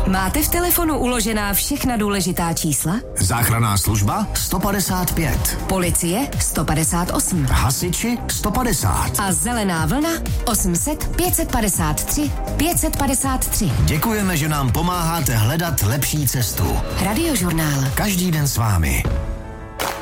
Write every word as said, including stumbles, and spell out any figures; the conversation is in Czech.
Máte v telefonu uložená všechna důležitá čísla? Záchranná služba sto padesát pět. Policie sto padesát osm. Hasiči sto padesát. A zelená vlna osm set pět padesát tři pět padesát tři. Děkujeme, že nám pomáháte hledat lepší cestu. Radiožurnál. Každý den s vámi.